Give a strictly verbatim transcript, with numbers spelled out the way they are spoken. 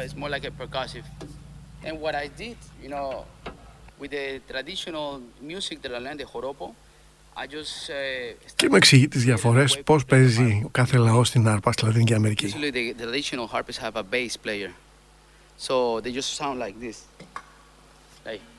it's more like a percussive. And what I did, you know, with the traditional music that I learned, the joropo, I just uh, Και μου started εξηγεί τις creating a διαφορές way to πώς play the harp. παίζει ο κάθε λαός στην άρπα στη Λατινική Αμερική. Usually the, the traditional harpists have a bass player. So they just sound like this. Like